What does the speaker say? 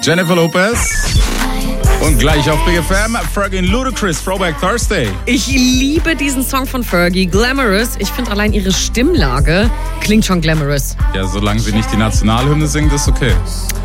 Jennifer Lopez. Und gleich auf Big FM, Fergie und Ludacris, Throwback Thursday. Ich liebe diesen Song von Fergie, Glamorous. Ich finde allein ihre Stimmlage klingt schon glamorous. Ja, solange sie nicht die Nationalhymne singt, ist okay.